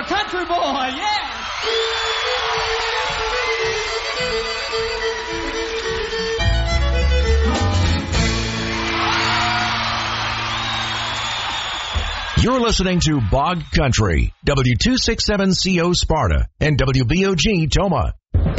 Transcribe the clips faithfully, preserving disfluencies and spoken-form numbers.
country boy, yeah! You're listening to Bog Country, W two sixty-seven C O Sparta and W B O G Toma.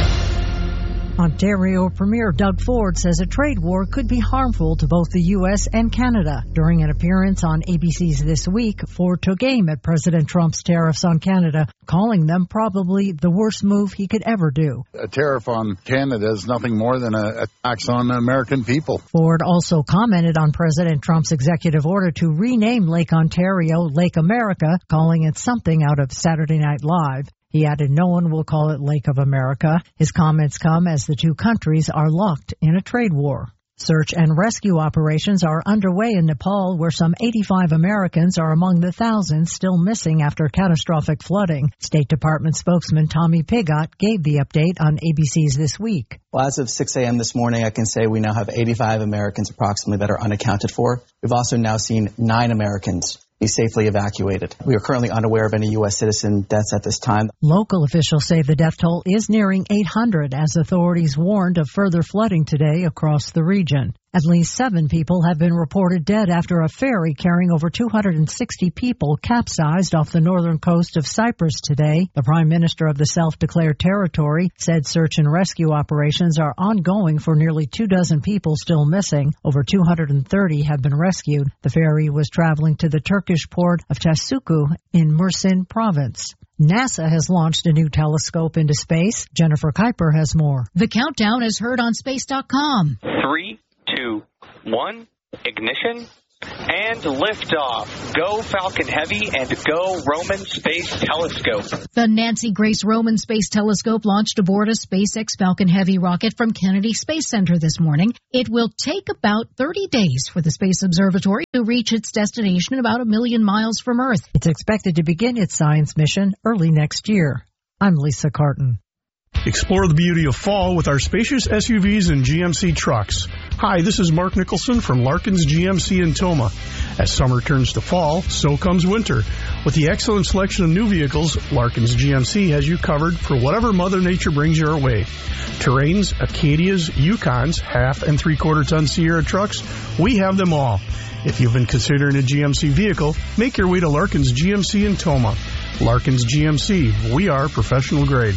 Ontario Premier Doug Ford says a trade war could be harmful to both the U S and Canada. During an appearance on A B C's This Week, Ford took aim at President Trump's tariffs on Canada, calling them probably the worst move he could ever do. A tariff on Canada is nothing more than a, a tax on the American people. Ford also commented on President Trump's executive order to rename Lake Ontario Lake America, calling it something out of Saturday Night Live. He added no one will call it Lake of America. His comments come as the two countries are locked in a trade war. Search and rescue operations are underway in Nepal, where some eighty-five Americans are among the thousands still missing after catastrophic flooding. State Department spokesman Tommy Pigott gave the update on A B C's This Week. Well, as of six a.m. this morning, I can say we now have eighty-five Americans approximately that are unaccounted for. We've also now seen nine Americans be safely evacuated. We are currently unaware of any U S citizen deaths at this time. Local officials say the death toll is nearing eight hundred as authorities warned of further flooding today across the region. At least seven people have been reported dead after a ferry carrying over two hundred sixty people capsized off the northern coast of Cyprus today. The Prime Minister of the self-declared territory said search and rescue operations are ongoing for nearly two dozen people still missing. Over two hundred thirty have been rescued. The ferry was traveling to the Turkish port of Tasuku in Mersin province. NASA has launched a new telescope into space. Jennifer Kuiper has more. The countdown is heard on space dot com. Three, two, one, ignition, and liftoff. Go Falcon Heavy and go Roman Space Telescope. The Nancy Grace Roman Space Telescope launched aboard a SpaceX Falcon Heavy rocket from Kennedy Space Center this morning. It will take about thirty days for the Space Observatory to reach its destination about a million miles from Earth. It's expected to begin its science mission early next year. I'm Lisa Carton. Explore the beauty of fall with our spacious S U Vs and G M C trucks. Hi, this is Mark Nicholson from Larkin's G M C in Toma. As summer turns to fall, so comes winter. With the excellent selection of new vehicles, Larkin's G M C has you covered for whatever Mother Nature brings your way. Terrains, Acadias, Yukons, half and three-quarter ton Sierra trucks, we have them all. If you've been considering a G M C vehicle, make your way to Larkin's G M C in Toma. Larkin's G M C, we are professional grade.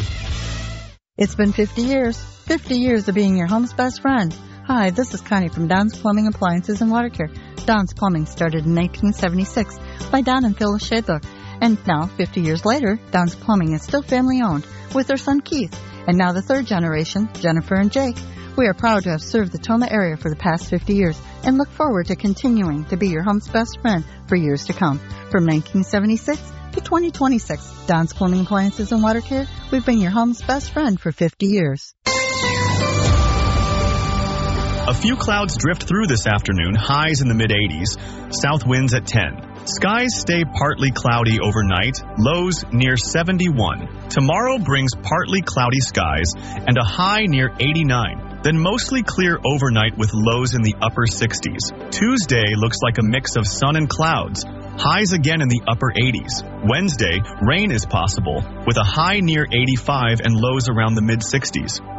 It's been fifty years. fifty years of being your home's best friend. Hi, this is Connie from Don's Plumbing, Appliances, and Water Care. Don's Plumbing started in nineteen seventy-six by Don and Phyllis Shadlock. And now, fifty years later, Don's Plumbing is still family-owned with their son Keith. And now the third generation, Jennifer and Jake. We are proud to have served the Toma area for the past fifty years and look forward to continuing to be your home's best friend for years to come. From nineteen seventy-six to twenty twenty-six, Don's Plumbing, Appliances, and Water Care, we've been your home's best friend for fifty years. A few clouds drift through this afternoon, highs in the mid-eighties, south winds at ten. Skies stay partly cloudy overnight, lows near seventy-one. Tomorrow brings partly cloudy skies and a high near eighty-nine. Then mostly clear overnight with lows in the upper sixties. Tuesday looks like a mix of sun and clouds. Highs again in the upper eighties. Wednesday, rain is possible with a high near eighty-five and lows around the mid-sixties.